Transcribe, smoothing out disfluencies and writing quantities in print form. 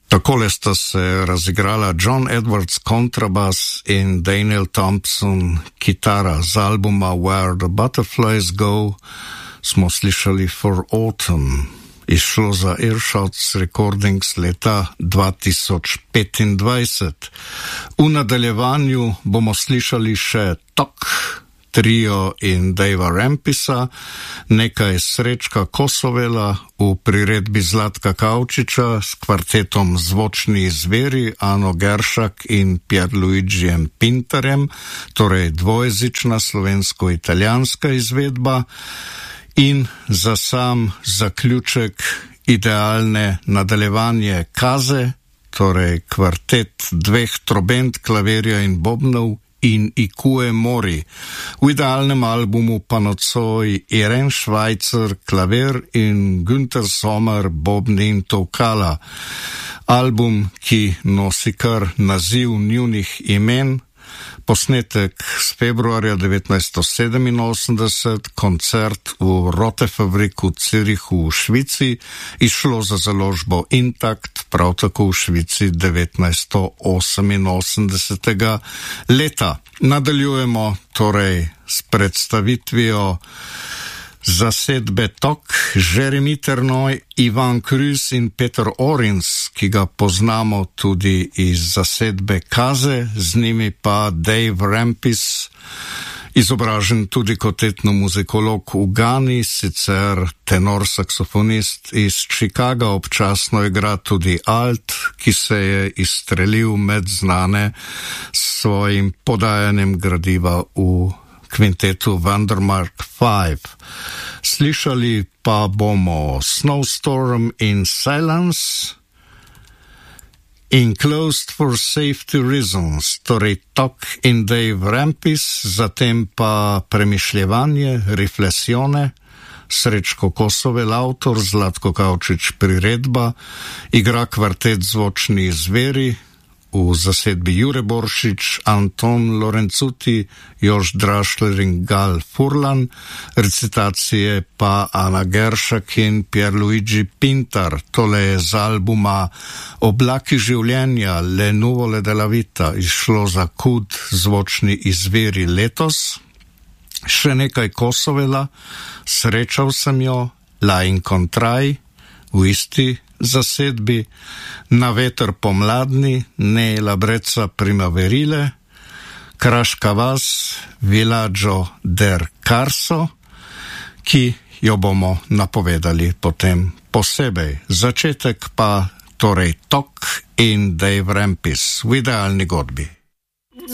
Takole sta se razigrala John Edwards kontrabas in Daniel Thompson kitara z albuma Where the Butterflies Go. Smo slišali For Autumn, išlo za Earshots Recordings leta 2025. V nadaljevanju bomo slišali še Tok, trio in Davea Rampisa, nekaj Srečka Kosovela v priredbi Zlatka Kavčiča s kvartetom Zvočni zveri Ano Geršak in Pierluigijem Pintarjem, torej dvojezična slovensko-italijanska izvedba, in za sam zaključek idealne nadaljevanje Kaze, torej kvartet dveh trobent, klavirja in bobnov in Ikue Mori. V idealnem albumu pa nocoj Irene Schweitzer, klavir in Günther Sommer, bobni in tolkala. Album, ki nosi kar naziv njunih imen, posnetek z februarja 1987, koncert v Rotefabrik v Zürichu v Švici, išlo za založbo Intakt, prav tako v Švici 1988. leta. Nadaljujemo torej s predstavitvijo zasedbe Tok, Jeremy Ternoy, Ivan Krüs in Peter Orins, ki ga poznamo tudi iz zasedbe Kaze, z njimi pa Dave Rampis, izobražen tudi kot etnomuzikolog v Gani, sicer tenor saksofonist iz Chicaga, občasno igra tudi alt, ki se je izstrelil med znane s svojim podajanjem gradiva v kvintetu Vandermark 5. Slišali pa bomo Snowstorm in Silence, Enclosed for Safety Reasons, torej Tok in Dave Rampis, zatem pa Premišljevanje, Riflesione, Srečko Kosovel autor, Zlatko Kavčič priredba, igra kvartet Zvočni zveri, v zasedbi Jure Boršič, Anton Lorenzuti, Jož Drašler in Gal Furlan, recitacije pa Ana Geršak in Pierluigi Pintar. Tole je z albuma Oblaki življenja, Le nuvole della vita, išlo za kud Zvočni izviri letos. Še nekaj Kosovela, Srečal sem jo, La incontrai, v isti zasedbi, Na veter pomladni, Ne la brezza primaverile, Kraška vas, Villaggio del Carso, ki jo bomo napovedali potem posebej. Začetek pa torej Tok in Dave Rampis v idealni godbi.